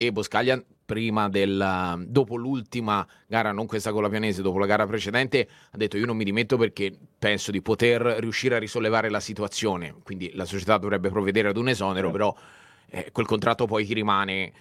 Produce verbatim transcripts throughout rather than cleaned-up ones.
e Boscaglia prima del dopo l'ultima gara, non questa con la Pianese, dopo la gara precedente ha detto io non mi dimetto perché penso di poter riuscire a risollevare la situazione, quindi la società dovrebbe provvedere ad un esonero, eh. però eh, quel contratto poi ti rimane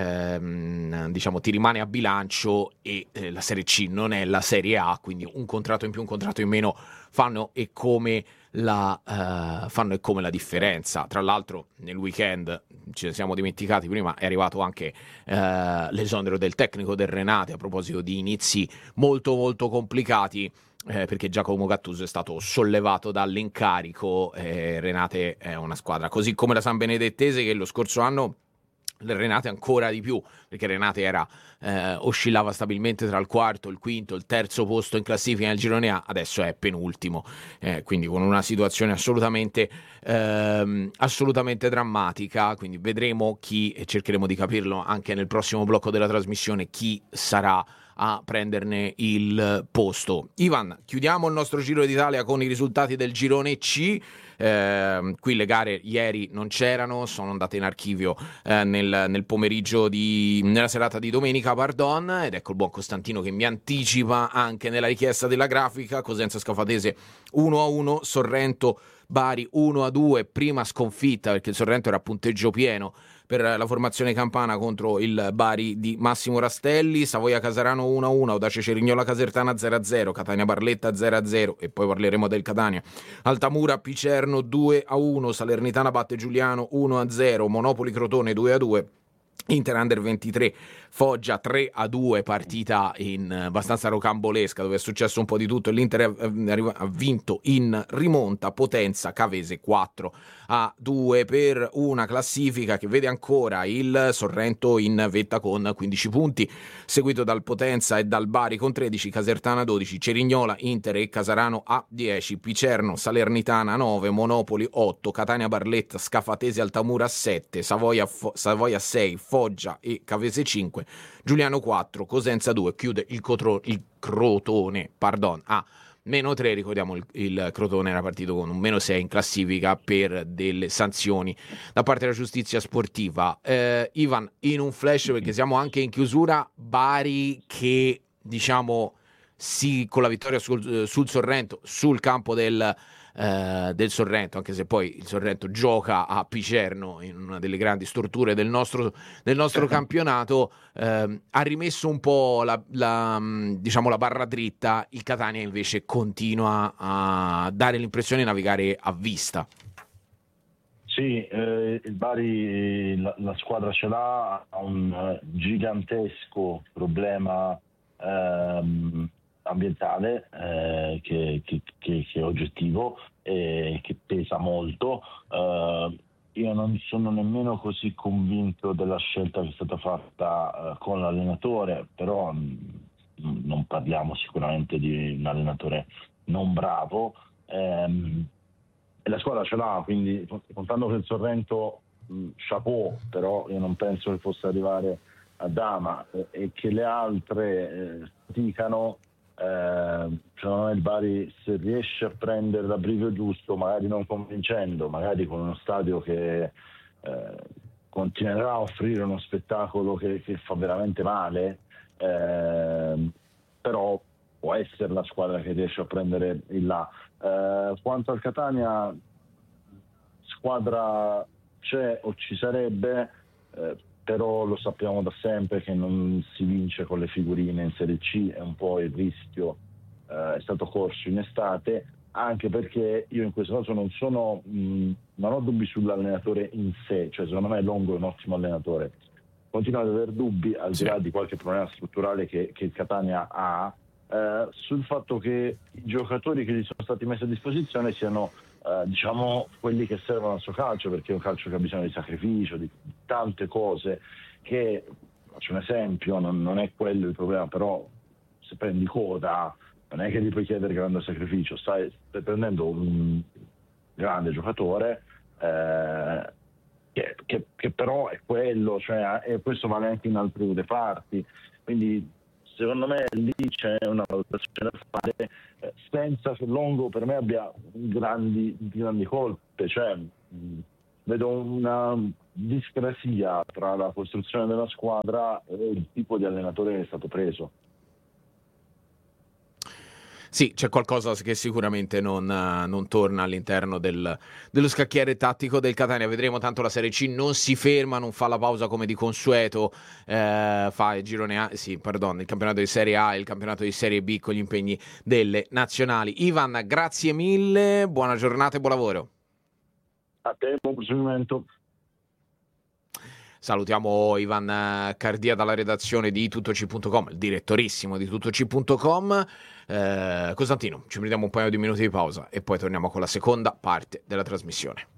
ehm, diciamo ti rimane a bilancio e eh, la Serie C non è la Serie A, quindi un contratto in più, un contratto in meno fanno e come la uh, fanno e come la differenza. Tra l'altro nel weekend ci siamo dimenticati prima, è arrivato anche uh, l'esonero del tecnico del Renate a proposito di inizi molto molto complicati, eh, perché Giacomo Gattuso è stato sollevato dall'incarico. eh, Renate è una squadra così come la San Benedettese, che lo scorso anno Renate ancora di più, perché Renate era eh, oscillava stabilmente tra il quarto, il quinto, il terzo posto in classifica nel girone A, adesso è penultimo, eh, quindi con una situazione assolutamente ehm, assolutamente drammatica. Quindi vedremo chi, e cercheremo di capirlo anche nel prossimo blocco della trasmissione, chi sarà a prenderne il posto. Ivan, chiudiamo il nostro Giro d'Italia con i risultati del girone C. Eh, qui le gare ieri non c'erano, sono andate in archivio eh, nel, nel pomeriggio di nella serata di domenica, pardon, ed ecco il buon Costantino che mi anticipa anche nella richiesta della grafica. Cosenza Scafatese uno a uno, Sorrento Bari uno a due, prima sconfitta perché il Sorrento era a punteggio pieno per la formazione campana contro il Bari di Massimo Rastelli. Savoia Casarano uno a uno, Audace Cerignola Casertana zero a zero, Catania Barletta zero a zero, e poi parleremo del Catania. Altamura Picerno due a uno, Salernitana batte Giuliano uno a zero, Monopoli Crotone due a due, Inter Under ventitré Foggia tre a due, partita in abbastanza rocambolesca dove è successo un po' di tutto. L'Inter ha vinto in rimonta. Potenza Cavese quattro a due, per una classifica che vede ancora il Sorrento in vetta con quindici punti, seguito dal Potenza e dal Bari con tredici, Casertana dodici, Cerignola, Inter e Casarano a dieci, Picerno Salernitana nove, Monopoli otto, Catania Barletta Scafatese Altamura sette, Savoia, Fo- Savoia sei, Foggia e Cavese cinque, Giuliano quattro, Cosenza due, chiude il, cotro- il Crotone pardon, a meno tre. Ricordiamo il, il Crotone era partito con un meno sei in classifica per delle sanzioni da parte della giustizia sportiva. eh, Ivan, in un flash, perché siamo anche in chiusura, Bari che diciamo sì, con la vittoria sul, sul Sorrento, sul campo del Eh, del Sorrento, anche se poi il Sorrento gioca a Picerno in una delle grandi storture del nostro, del nostro campionato, eh, ha rimesso un po' la, la, diciamo la barra dritta. Il Catania invece continua a dare l'impressione di navigare a vista. Sì, eh, il Bari la, la squadra ce l'ha, ha un uh, gigantesco problema ehm, ambientale eh, che, che, che, che è oggettivo e che pesa molto. Uh, io non sono nemmeno così convinto della scelta che è stata fatta uh, con l'allenatore, però mh, non parliamo sicuramente di un allenatore non bravo. Ehm, e la squadra ce l'ha, quindi contando che il Sorrento mh, chapeau, però io non penso che possa arrivare a Dama eh, e che le altre eh, faticano. Eh, secondo me il Bari, se riesce a prendere l'abbrivio giusto, magari non convincendo, magari con uno stadio che eh, continuerà a offrire uno spettacolo che, che fa veramente male, eh, però può essere la squadra che riesce a prendere il là. Eh, quanto al Catania, squadra c'è o ci sarebbe, eh, però lo sappiamo da sempre che non si vince con le figurine in Serie C, è un po' il rischio, eh, è stato corso in estate, anche perché io in questo caso non sono mh, non ho dubbi sull'allenatore in sé, cioè secondo me Longo è un ottimo allenatore, continuo ad aver dubbi al di là di qualche problema strutturale che, che il Catania ha, eh, sul fatto che i giocatori che gli sono stati messi a disposizione siano eh, diciamo quelli che servono al suo calcio, perché è un calcio che ha bisogno di sacrificio, di tante cose che, faccio un esempio, non, non è quello il problema, però se prendi Coda non è che gli puoi chiedere grande sacrificio, stai, stai prendendo un grande giocatore eh, che, che, che però è quello, cioè, e questo vale anche in altre reparti, quindi secondo me lì c'è una valutazione da fare eh, senza che Longo per me abbia grandi, grandi colpe, cioè mh, vedo una discrasia tra la costruzione della squadra e il tipo di allenatore che è stato preso. Sì, c'è qualcosa che sicuramente non, non torna all'interno del, dello scacchiere tattico del Catania. Vedremo, tanto la Serie C non si ferma, non fa la pausa come di consueto, eh, fa il girone A, sì, pardon, il campionato di Serie A e il campionato di Serie B con gli impegni delle nazionali. Ivan, grazie mille, buona giornata e buon lavoro. A te, buon proseguimento. Salutiamo Ivan Cardia dalla redazione di tuttoci punto com, il direttorissimo di tuttoci punto com. Eh, Costantino, ci prendiamo un paio di minuti di pausa e poi torniamo con la seconda parte della trasmissione.